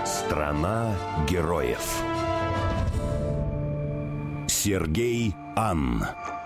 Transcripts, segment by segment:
Страна героев. Сергей Ан.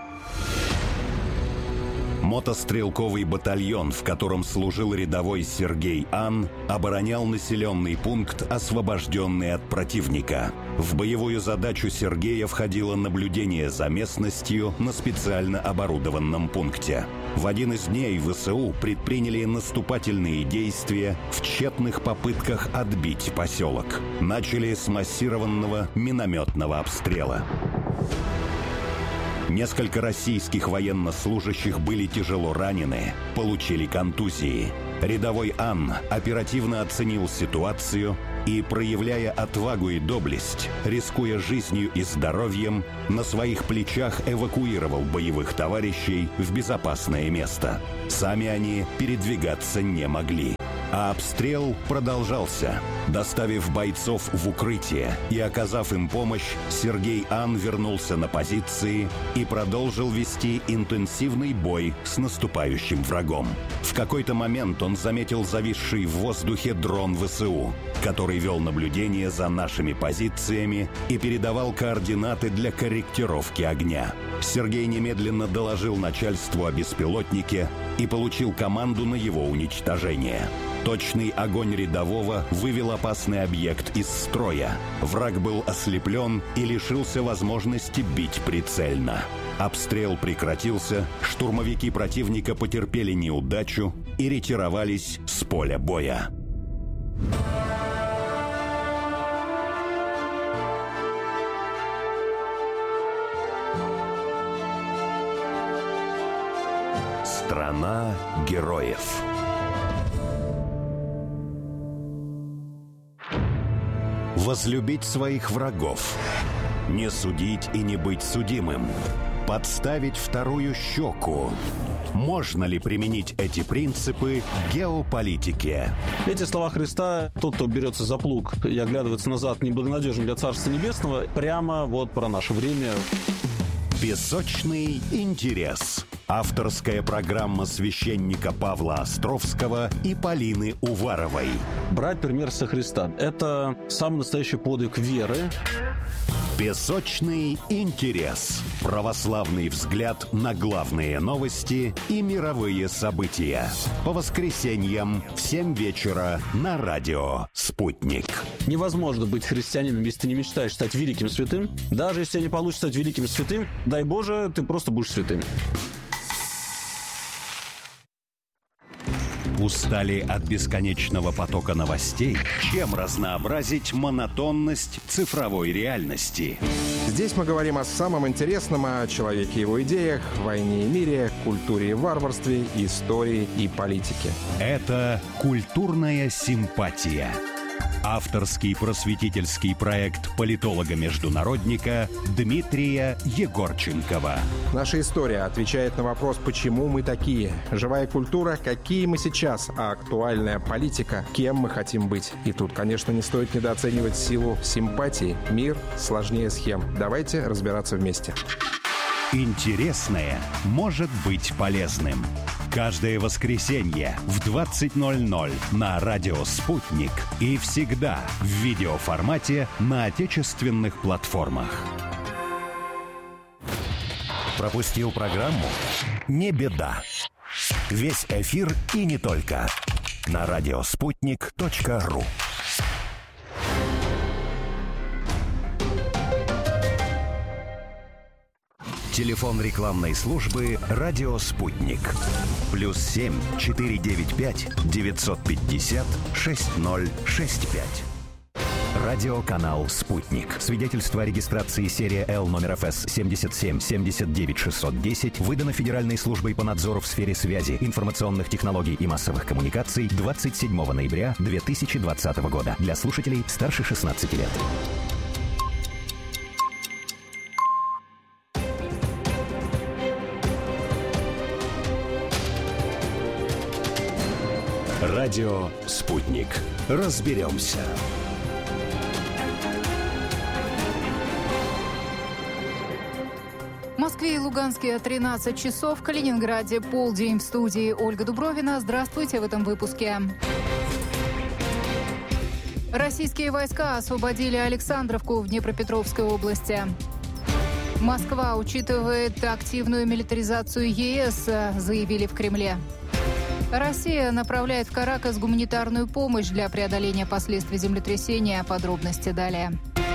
Мотострелковый батальон, в котором служил рядовой Сергей Ан, оборонял населенный пункт, освобожденный от противника. В боевую задачу Сергея входило наблюдение за местностью на специально оборудованном пункте. В один из дней ВСУ предприняли наступательные действия в тщетных попытках отбить поселок. Начали с массированного минометного обстрела. Несколько российских военнослужащих были тяжело ранены, получили контузии. Рядовой Ан оперативно оценил ситуацию и, проявляя отвагу и доблесть, рискуя жизнью и здоровьем, на своих плечах эвакуировал боевых товарищей в безопасное место. Сами они передвигаться не могли. А обстрел продолжался. Доставив бойцов в укрытие и оказав им помощь, Сергей Ан вернулся на позиции и продолжил вести интенсивный бой с наступающим врагом. В какой-то момент он заметил зависший в воздухе дрон ВСУ, который вел наблюдение за нашими позициями и передавал координаты для корректировки огня. Сергей немедленно доложил начальству о беспилотнике и получил команду на его уничтожение. Точный огонь рядового вывел опасный объект из строя. Враг был ослеплен и лишился возможности бить прицельно. Обстрел прекратился, штурмовики противника потерпели неудачу и ретировались с поля боя. Страна героев. Возлюбить своих врагов, не судить и не быть судимым, подставить вторую щеку. Можно ли применить эти принципы в геополитике? Эти слова Христа: тот, кто берется за плуг и оглядывается назад, неблагонадежен для Царства Небесного, прямо вот про наше время. Песочный интерес. Авторская программа священника Павла Островского и Полины Уваровой. Брать пример со Христа – это самый настоящий подвиг веры. Песочный интерес. Православный взгляд на главные новости и мировые события. По воскресеньям в 7 вечера на радио «Спутник». Невозможно быть христианином, если ты не мечтаешь стать великим святым. Даже если тебе не получится стать великим святым, дай Боже, ты просто будешь святым. Устали от бесконечного потока новостей? Чем разнообразить монотонность цифровой реальности? Здесь мы говорим о самом интересном, о человеке и его идеях, войне и мире, культуре и варварстве, истории и политике. Это «Культурная симпатия». Авторский просветительский проект политолога-международника Дмитрия Егорченкова. Наша история отвечает на вопрос, почему мы такие. Живая культура, какие мы сейчас, а актуальная политика, кем мы хотим быть. И тут, конечно, не стоит недооценивать силу симпатии. Мир сложнее схем. Давайте разбираться вместе. Интересное может быть полезным. Каждое воскресенье в 20:00 на радио «Спутник» и всегда в видеоформате на отечественных платформах. Пропустил программу? Не беда. Весь эфир и не только на радиоспутник.ру. Телефон рекламной службы «Радио Спутник». +7 495 950 6065. Радиоканал «Спутник». Свидетельство о регистрации серия Л номер ФС 77 79 610 выдано Федеральной службой по надзору в сфере связи, информационных технологий и массовых коммуникаций 27 ноября 2020 года. Для слушателей старше 16 лет. Радио «Спутник». Разберемся. В Москве и Луганске 13 часов, в Калининграде полдень. В студии Ольга Дубровина. Здравствуйте в этом выпуске. Российские войска освободили Александровку в Днепропетровской области. Москва учитывает активную милитаризацию ЕС, заявили в Кремле. Россия направляет в Каракас гуманитарную помощь для преодоления последствий землетрясения. Подробности далее.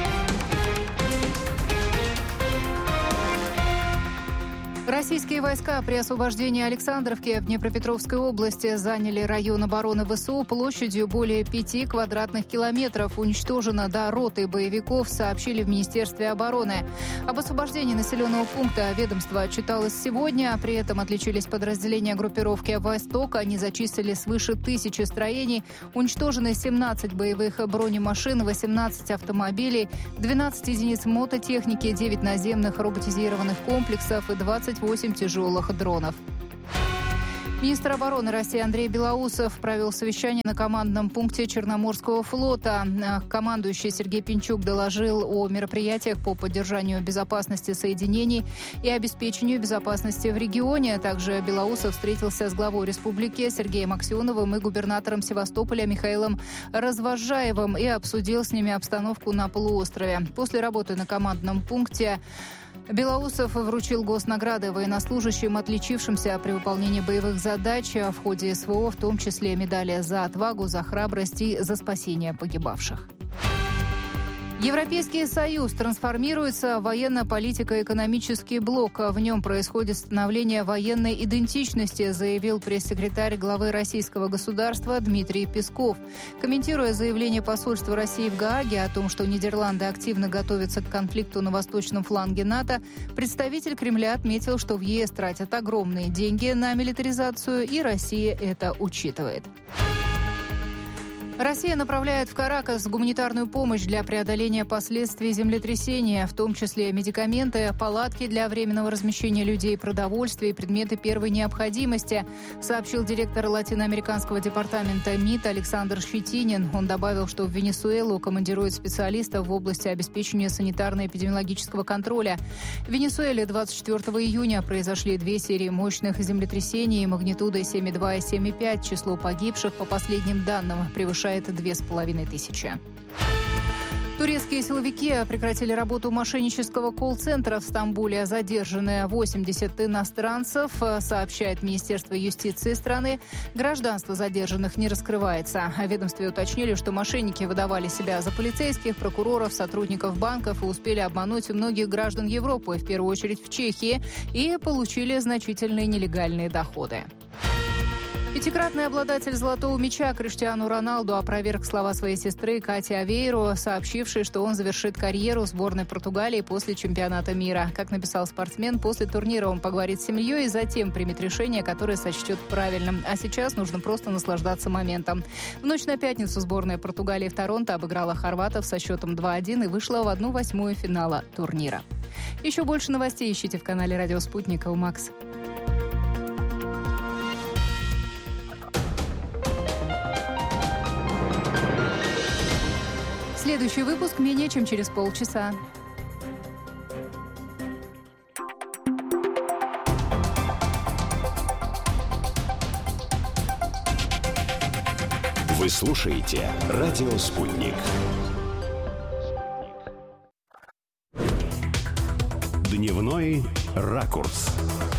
Российские войска при освобождении Александровки в Днепропетровской области заняли район обороны ВСУ площадью более 5 квадратных километров. Уничтожено до роты боевиков, сообщили в Министерстве обороны. Об освобождении населенного пункта ведомство отчиталось сегодня. При этом отличились подразделения группировки «Восток». Они зачислили свыше 1000 строений. Уничтожены 17 боевых бронемашин, 18 автомобилей, 12 единиц мототехники, 9 наземных роботизированных комплексов и 28 тяжелых дронов. Министр обороны России Андрей Белоусов провел совещание на командном пункте Черноморского флота. Командующий Сергей Пинчук доложил о мероприятиях по поддержанию безопасности соединений и обеспечению безопасности в регионе. Также Белоусов встретился с главой республики Сергеем Аксеновым и губернатором Севастополя Михаилом Развозжаевым и обсудил с ними обстановку на полуострове. После работы на командном пункте Белоусов вручил госнаграды военнослужащим, отличившимся при выполнении боевых задач в ходе СВО, в том числе медали за отвагу, за храбрость и за спасение погибавших. Европейский Союз трансформируется в военно-политико-экономический блок. В нем происходит становление военной идентичности, заявил пресс-секретарь главы российского государства Дмитрий Песков. Комментируя заявление посольства России в Гааге о том, что Нидерланды активно готовятся к конфликту на восточном фланге НАТО, представитель Кремля отметил, что в ЕС тратят огромные деньги на милитаризацию, и Россия это учитывает. Россия направляет в Каракас гуманитарную помощь для преодоления последствий землетрясения, в том числе медикаменты, палатки для временного размещения людей, продовольствие и предметы первой необходимости, сообщил директор латиноамериканского департамента МИД Александр Щетинин. Он добавил, что в Венесуэлу командируют специалистов в области обеспечения санитарно-эпидемиологического контроля. В Венесуэле 24 июня произошли 2 серии мощных землетрясений магнитудой 7,2 и 7,5. Число погибших, по последним данным, превышает 2500. Турецкие силовики прекратили работу мошеннического колл-центра в Стамбуле. Задержаны 80 иностранцев, сообщает Министерство юстиции страны. Гражданство задержанных не раскрывается. В ведомстве уточнили, что мошенники выдавали себя за полицейских, прокуроров, сотрудников банков и успели обмануть многих граждан Европы, в первую очередь в Чехии, и получили значительные нелегальные доходы. Пятикратный обладатель «Золотого мяча» Криштиану Роналду опроверг слова своей сестры Кати Авейро, сообщившей, что он завершит карьеру в сборной Португалии после чемпионата мира. Как написал спортсмен, после турнира он поговорит с семьей и затем примет решение, которое сочтет правильным. А сейчас нужно просто наслаждаться моментом. В ночь на пятницу сборная Португалии в Торонто обыграла хорватов со счетом 2-1 и вышла в 1/8 финала турнира. Еще больше новостей ищите в канале «Радио Спутник» у Макс. Следующий выпуск менее чем через полчаса. Вы слушаете «Радио Спутник». Дневной ракурс.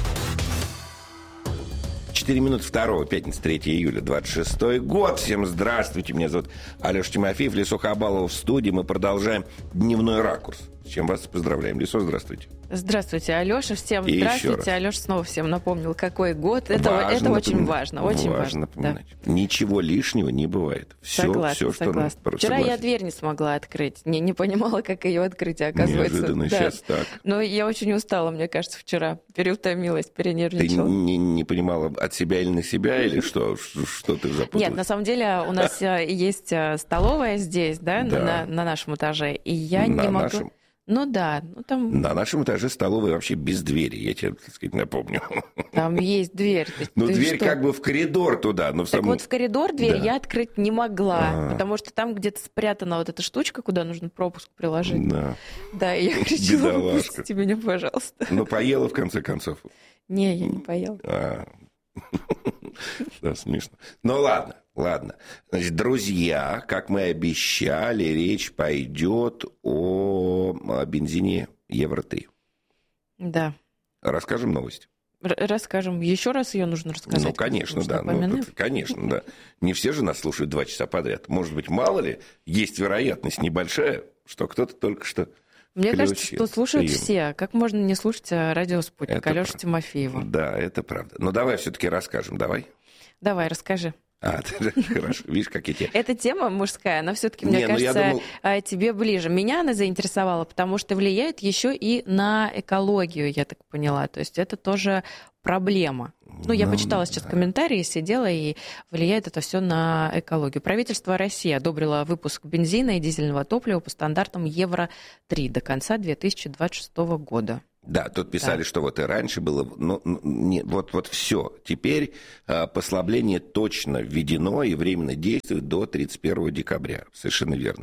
4 минуты 2, пятница, 3 июля, 26 год. Всем здравствуйте, меня зовут Алеша Тимофеев, Лесо Хабалова в студии. Мы продолжаем дневной ракурс. С чем вас поздравляем. Лесо, здравствуйте. Здравствуйте, Алеша. Всем и здравствуйте. Алеша снова всем напомнил, какой год. Это очень важно. Очень важно напоминать. Да. Ничего лишнего не бывает. Все, что нам... Вчера я дверь не смогла открыть. Не понимала, как ее открыть, оказывается. Неожиданно, да. Сейчас так. Но я очень устала, мне кажется, вчера. Переутомилась, перенервничала. Ты не понимала, от себя или на себя, или что ты запуталась? Нет, на самом деле у нас есть столовая здесь, да, на нашем этаже. И я не могу... Ну да, там... На нашем этаже столовая вообще без двери, я тебе, так сказать, напомню. Там есть дверь. Ну, дверь что? Как бы в коридор туда. Но в так вот в коридор дверь я открыть не могла, потому что там где-то спрятана вот эта штучка, куда нужно пропуск приложить. Да, и я кричала, выпустите меня, пожалуйста. Ну, поела в конце концов? Не, я не поела. Да, смешно. Ну, ладно. Значит, друзья, как мы обещали, речь пойдет о бензине Евро-3. Да. Расскажем новость? Расскажем. Еще раз ее нужно рассказать? Ну, конечно, да. Конечно, да. Не все же нас слушают 2 часа подряд. Может быть, мало ли, есть вероятность небольшая, что кто-то только что... Мне кажется, что слушают все. Как можно не слушать радио «Спутник» Алёшу Тимофеева? Да, это правда. Но давай все-таки расскажем, давай. Давай, расскажи. Хорошо. Видишь, как эти... Эта тема мужская, она все-таки, мне кажется, тебе ближе. Меня она заинтересовала, потому что влияет еще и на экологию, я так поняла. То есть это тоже проблема. Я почитала сейчас комментарии, сидела, и влияет это все на экологию. Правительство России одобрило выпуск бензина и дизельного топлива по стандартам Евро-3 до конца 2026 года. Да, тут писали, что вот и раньше было, вот все. Теперь послабление точно введено и временно действует до 31 декабря. Совершенно верно.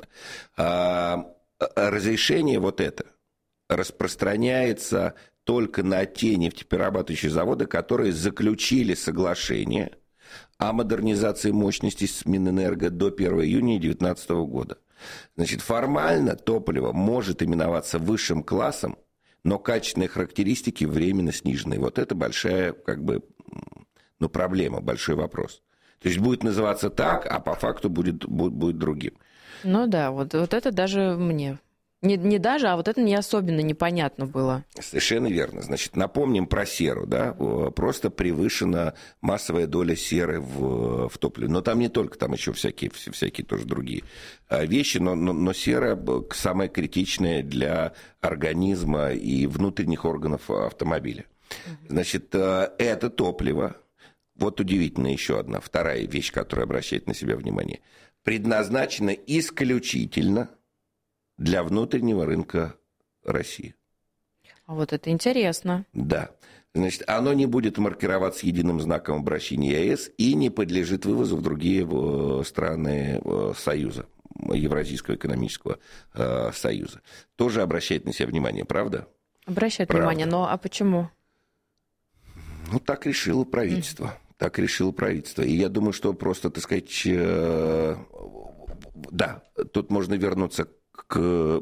Разрешение вот это распространяется только на те нефтеперерабатывающие заводы, которые заключили соглашение о модернизации мощности с Минэнерго до 1 июня 2019 года. Значит, формально топливо может именоваться высшим классом, но качественные характеристики временно снижены. Вот это большая, проблема, большой вопрос. То есть будет называться так, а по факту будет другим. Ну да, вот это даже мне. Не даже, а вот это не особенно непонятно было. Совершенно верно. Значит, напомним про серу, да, просто превышена массовая доля серы в топливе. Но там не только, там еще всякие тоже другие вещи, но сера самая критичная для организма и внутренних органов автомобиля. Значит, это топливо, вот удивительно еще одна, вторая вещь, которая обращает на себя внимание, предназначена исключительно для внутреннего рынка России. А вот это интересно. Да. Значит, оно не будет маркироваться единым знаком обращения ЕС и не подлежит вывозу в другие страны Союза, Евразийского экономического союза. Тоже обращает на себя внимание, правда? Обращает внимание, но а почему? Так решило правительство. Так решило правительство. И я думаю, что просто, так сказать, да, тут можно вернуться к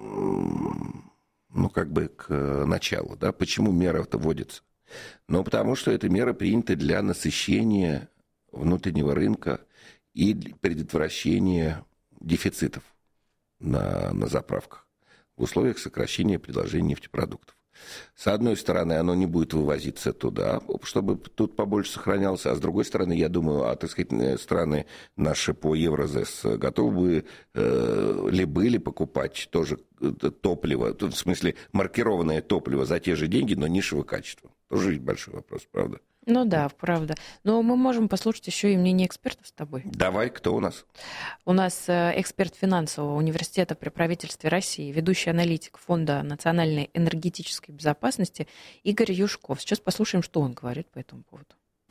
началу, да, почему мера-то вводится? Потому что эта мера принята для насыщения внутреннего рынка и предотвращения дефицитов на заправках в условиях сокращения предложения нефтепродуктов. С одной стороны, оно не будет вывозиться туда, чтобы тут побольше сохранялось, а с другой стороны, я думаю, страны наши по Евразес готовы были покупать тоже топливо, в смысле маркированное топливо за те же деньги, но низшего качества. Тоже ведь большой вопрос, правда? Ну да, правда. Но мы можем послушать еще и мнение экспертов с тобой. Давай, кто у нас? У нас эксперт финансового университета при правительстве России, ведущий аналитик Фонда национальной энергетической безопасности Игорь Юшков. Сейчас послушаем, что он говорит по этому поводу.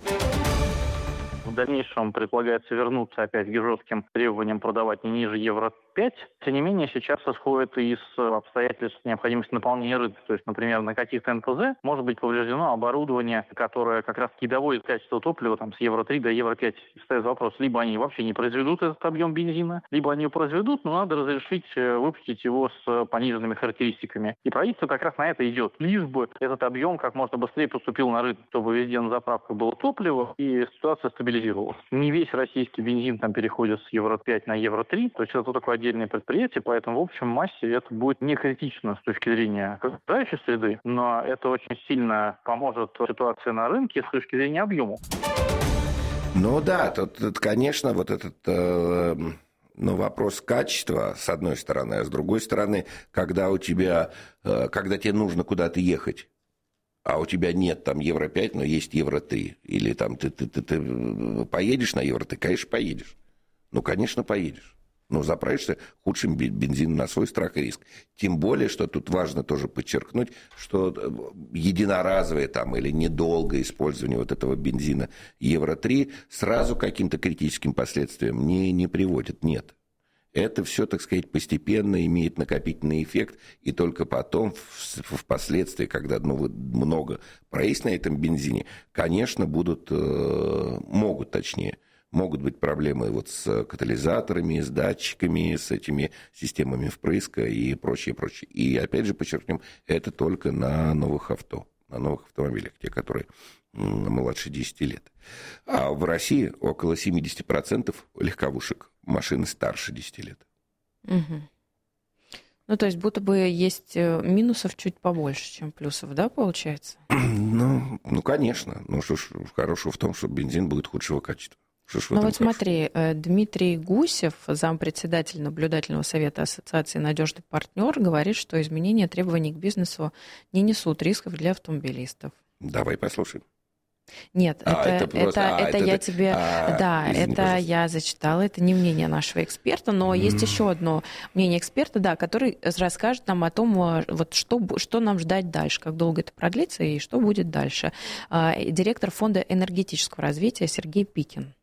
В дальнейшем предполагается вернуться опять к жестким требованиям продавать не ниже Евро-5. Тем не менее, сейчас исходит из обстоятельств необходимости наполнения рынка. То есть, например, на каких-то НПЗ может быть повреждено оборудование, которое как раз-таки доводит качество топлива с Евро-3 до Евро-5. Стоит вопрос, либо они вообще не произведут этот объем бензина, либо они его произведут, но надо разрешить выпустить его с пониженными характеристиками. И правительство как раз на это идет. Лишь бы этот объем как можно быстрее поступил на рынок, чтобы везде на заправках было топливо и ситуация стабилизировалась. Не весь российский бензин переходит с Евро-5 на Евро-3, то есть это такое отдельное предприятие, поэтому в общем массе это будет не критично с точки зрения окружающей среды, но это очень сильно поможет ситуации на рынке с точки зрения объема. Ну да, тут конечно, вот этот вопрос качества, с одной стороны, а с другой стороны, когда тебе нужно куда-то ехать, а у тебя нет Евро-5, но есть Евро-3, или ты поедешь на Евро-3, конечно, поедешь. Конечно, поедешь. Заправишься худшим бензином на свой страх и риск. Тем более, что тут важно тоже подчеркнуть, что единоразовое или недолгое использование вот этого бензина Евро-3 сразу к каким-то критическим последствиям не приводит. Нет. Это все, так сказать, постепенно имеет накопительный эффект, и только потом, впоследствии, когда много проесть на этом бензине, конечно, могут быть проблемы вот с катализаторами, с датчиками, с этими системами впрыска и прочее. И опять же подчеркнем, это только на новых автомобилях, те, которые младше 10 лет. А в России около 70% легковушек машины старше 10 лет. Угу. Ну, то есть, будто бы есть минусов чуть побольше, чем плюсов, да, получается? Ну, конечно. Ну, что ж хорошего в том, что бензин будет худшего качества. Ну вот смотри, Дмитрий Гусев, зампредседатель наблюдательного совета Ассоциации «Надежный партнер», говорит, что изменения требований к бизнесу не несут рисков для автомобилистов. Давай послушаем. Нет, это я зачитала, это не мнение нашего эксперта, но есть еще одно мнение эксперта, да, который расскажет нам о том, вот что нам ждать дальше, как долго это продлится и что будет дальше. Директор Фонда энергетического развития Сергей Пикин.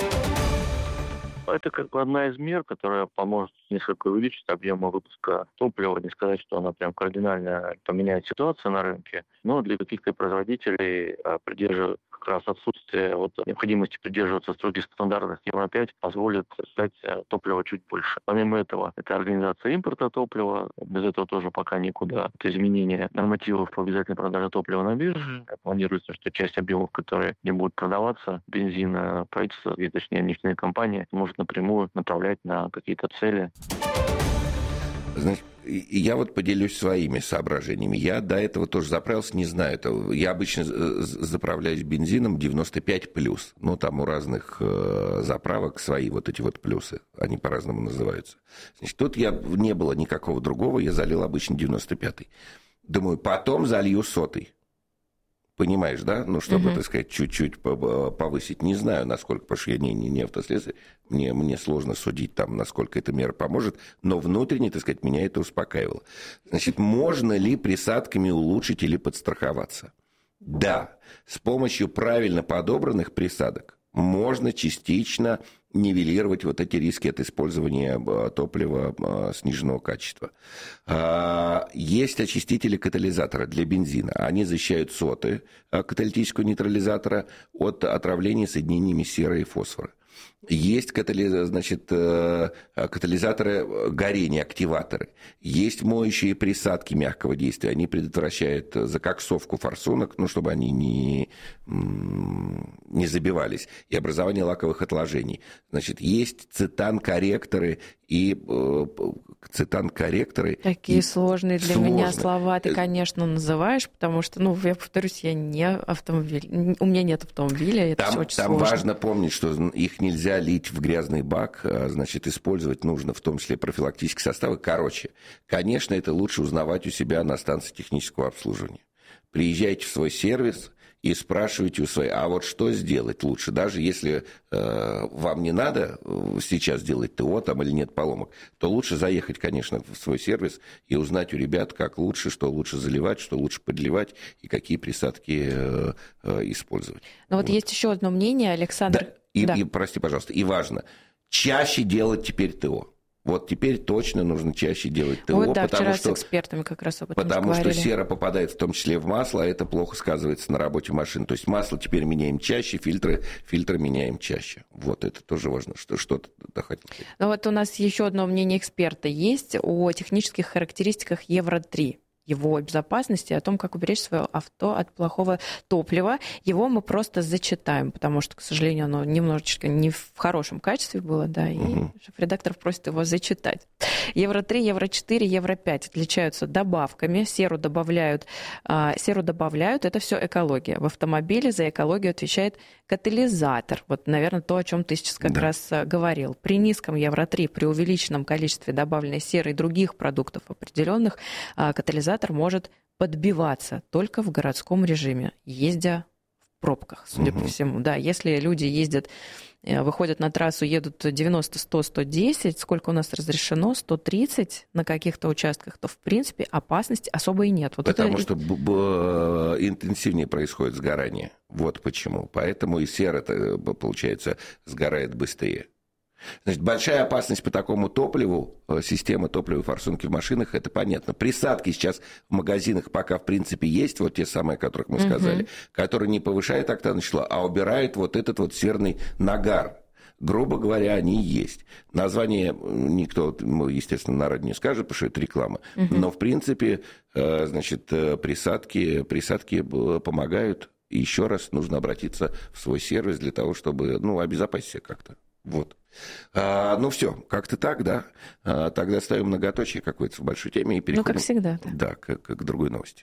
Это как бы одна из мер, которая поможет несколько увеличить объем выпуска топлива. Не сказать, что она прям кардинально поменяет ситуацию на рынке, но для каких-то производителей придерживаться как раз отсутствие необходимости придерживаться строгих стандартов Евро-5 позволит дать топлива чуть больше. Помимо этого, это организация импорта топлива. Без этого тоже пока никуда. Это изменение нормативов по обязательной продаже топлива на бирже. Планируется, что часть объемов, которые не будут продаваться, бензина, правительство, и точнее нефтяные компании, может напрямую направлять на какие-то цели. Значит, я вот поделюсь своими соображениями. Я до этого тоже заправился, не знаю этого. Я обычно заправляюсь бензином 95+. Ну, там у разных заправок свои вот эти вот плюсы. Они по-разному называются. Значит, тут не было никакого другого. Я залил обычно 95-й. Думаю, потом залью 100-й. Понимаешь, да? Ну, чтобы, так сказать, чуть-чуть повысить. Не знаю, насколько, потому что я не автослесарь. Мне сложно судить, там, насколько эта мера поможет. Но внутренне, так сказать, меня это успокаивало. Значит, можно ли присадками улучшить или подстраховаться? Да. С помощью правильно подобранных присадок можно частично нивелировать вот эти риски от использования топлива сниженного качества. Есть очистители катализатора для бензина. Они защищают соты каталитического нейтрализатора от отравления соединениями серы и фосфора. Есть катализаторы горения, активаторы. Есть моющие присадки мягкого действия. Они предотвращают закоксовку форсунок, чтобы они не забивались, и образование лаковых отложений. Значит, есть цетан-корректоры и Такие сложные для меня слова ты, конечно, называешь, потому что, я повторюсь, я не автомобиль, у меня нет автомобиля, это все очень сложно. Там важно помнить, что их нельзя лить в грязный бак, значит, использовать нужно в том числе профилактические составы. Короче, конечно, это лучше узнавать у себя на станции технического обслуживания. Приезжайте в свой сервис и спрашивайте у своих, а вот что сделать лучше, даже если вам не надо сейчас делать ТО там, или нет поломок, то лучше заехать, конечно, в свой сервис и узнать у ребят, как лучше, что лучше заливать, что лучше подливать и какие присадки использовать. Но вот есть еще одно мнение, Александр. Да. И, прости, пожалуйста, и важно, чаще делать теперь ТО. Вот теперь точно нужно чаще делать ТО. Вот, да, вчера с экспертами как раз об этом потому говорили. Что сера попадает в том числе в масло, а это плохо сказывается на работе машин. То есть масло теперь меняем чаще, фильтры меняем чаще. Вот это тоже важно. Что-то хотел сказать. Ну вот у нас еще одно мнение эксперта есть о технических характеристиках Евро-3. Его безопасности, о том, как уберечь свое авто от плохого топлива. Его мы просто зачитаем, потому что, к сожалению, оно немножечко не в хорошем качестве было, да, и шеф-редактор просит его зачитать. Евро-3, Евро-4, Евро-5 отличаются добавками. Серу добавляют, это все экология. В автомобиле за экологию отвечает катализатор. Вот, наверное, то, о чем ты сейчас как раз говорил. При низком Евро-3, при увеличенном количестве добавленной серы и других продуктов определенных, катализатор может подбиваться только в городском режиме, ездя в пробках, судя по всему. Да, если люди выходят на трассу, едут 90, 100, 110, сколько у нас разрешено, 130 на каких-то участках, то, в принципе, опасности особо и нет. Потому что интенсивнее происходит сгорание. Вот почему. Поэтому и сера, получается, сгорает быстрее. Значит, большая опасность по такому топливу, система топливной форсунки в машинах, это понятно. Присадки сейчас в магазинах пока, в принципе, есть, вот те самые, о которых мы сказали, которые не повышают октановое число, а убирают вот этот вот серный нагар. Грубо говоря, они есть. Название никто, естественно, на радио не скажет, потому что это реклама. Но, в принципе, значит, присадки помогают. И еще раз нужно обратиться в свой сервис для того, чтобы, обезопасить себя как-то. Вот. Все, как-то так, да. Тогда ставим многоточие какое-то в большой теме и переходим. Как всегда. Да, к другой новости.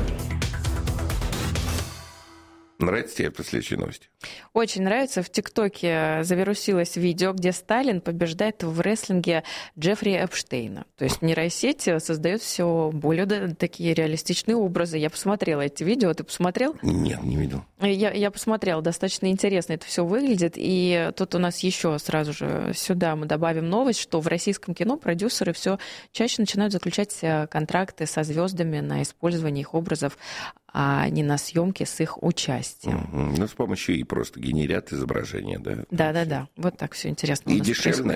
Нравится тебе следующая новость? Очень нравится. В ТикТоке завирусилось видео, где Сталин побеждает в рестлинге Джеффри Эпштейна. То есть нейросеть создает все более такие реалистичные образы. Я посмотрела эти видео. Ты посмотрел? Нет, не видел. Я посмотрела. Достаточно интересно это все выглядит. И тут у нас еще сразу же сюда мы добавим новость, что в российском кино продюсеры все чаще начинают заключать контракты со звездами на использование их образов, а не на съемки с их участием. С помощью и просто генерят изображения, да? Да. Вот так все интересно. И дешевле,